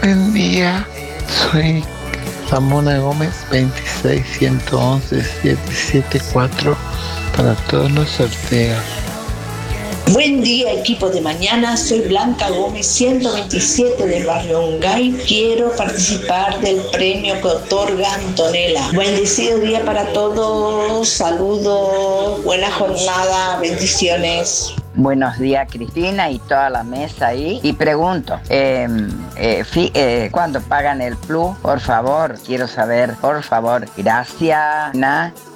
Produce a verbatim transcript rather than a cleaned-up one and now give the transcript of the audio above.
Buen día, soy Ramona Gómez, veintiséis ciento once siete siete cuatro para todos los sorteos. Buen día, equipo de mañana, soy Blanca Gómez, ciento veintisiete del barrio Ungay. Quiero participar del premio que otorga Antonella. Bendecido día para todos, saludos, buena jornada, bendiciones. Buenos días, Cristina, y toda la mesa ahí. Y pregunto, eh, eh, fi, eh, ¿cuándo pagan el plus? Por favor, quiero saber, por favor. Gracias, Ana.